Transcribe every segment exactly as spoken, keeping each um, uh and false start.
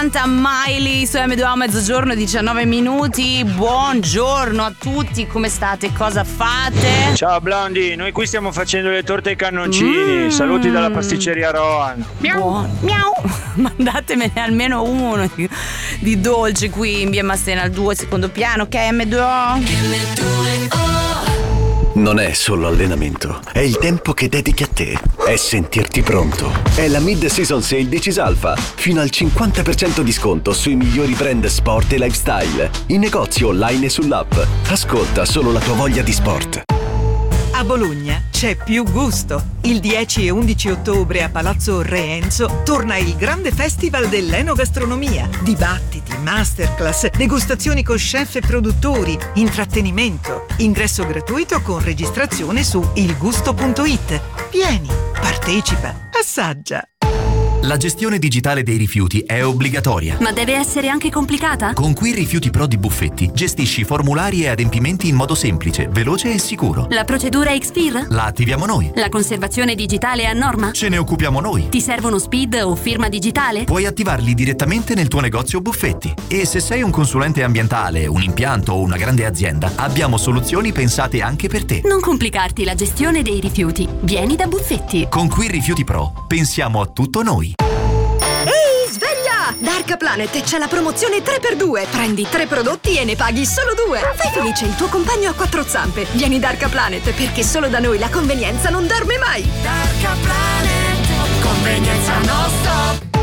Miley su M due O mezzogiorno diciannove minuti. Buongiorno a tutti, come state? Cosa fate? Ciao Blondi, noi qui stiamo facendo le torte ai cannoncini. Mm. Saluti dalla pasticceria Rohan. Miau. Miau. Mandatemene almeno uno di, di dolce qui in via Mastena al due, secondo piano, ok? M due O. M due O. Non è solo allenamento, è il tempo che dedichi a te, è sentirti pronto. È la Mid-Season Sale di Cisalfa, fino al cinquanta per cento di sconto sui migliori brand sport e lifestyle, in negozio online e sull'app. Ascolta solo la tua voglia di sport. A Bologna c'è più gusto. Il dieci e undici ottobre a Palazzo Re Enzo torna il grande festival dell'enogastronomia. Dibattiti, masterclass, degustazioni con chef e produttori, intrattenimento. Ingresso gratuito con registrazione su ilgusto punto it. Vieni, partecipa, assaggia. La gestione digitale dei rifiuti è obbligatoria. Ma deve essere anche complicata? Con Qui Rifiuti Pro di Buffetti gestisci formulari e adempimenti in modo semplice, veloce e sicuro. La procedura X F I R? La attiviamo noi. La conservazione digitale è a norma? Ce ne occupiamo noi. Ti servono S P I D o firma digitale? Puoi attivarli direttamente nel tuo negozio Buffetti. E se sei un consulente ambientale, un impianto o una grande azienda, abbiamo soluzioni pensate anche per te. Non complicarti la gestione dei rifiuti. Vieni da Buffetti. Con Qui Rifiuti Pro pensiamo a tutto noi. Ehi, sveglia! Da Arca Planet c'è la promozione tre per due. Prendi tre prodotti e ne paghi solo due. Fai felice il tuo compagno a quattro zampe. Vieni da Arca Planet, perché solo da noi la convenienza non dorme mai. Arca Planet, convenienza non stop.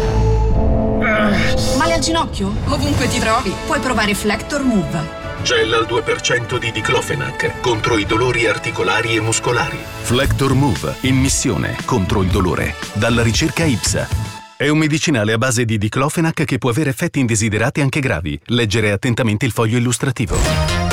Male al ginocchio? Ovunque ti trovi, puoi provare Flector Move. Gel al due per cento di diclofenac contro i dolori articolari e muscolari. Flector Move, in missione contro il dolore. Dalla ricerca I P S A. È un medicinale a base di diclofenac che può avere effetti indesiderati anche gravi. Leggere attentamente il foglio illustrativo.